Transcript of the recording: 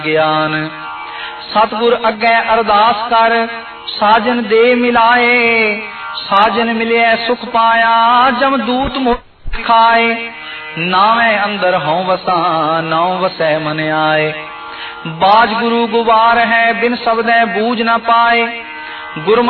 ਗਿਆਨ। सतगुर अगे अरदास कर साजन दे मिलाए, साजन मिले सुख पाया जमदूत मुख खाए। नावे अंदर हों वसा नौ वसै मन आए, बाज गुरु गुवार है बिन शब्दै बूझ न पाए। गुरमत